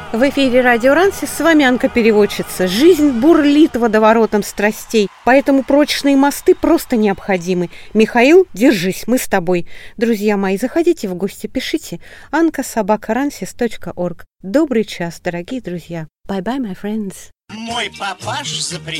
В эфире Радио Рансис, с вами Анка-переводчица. Жизнь бурлит водоворотом страстей, поэтому прочные мосты просто необходимы. Михаил, держись, мы с тобой. Друзья мои, заходите в гости, пишите anka@ransis.org. Добрый час, дорогие друзья. Bye-bye, my friends. Мой папаш запретил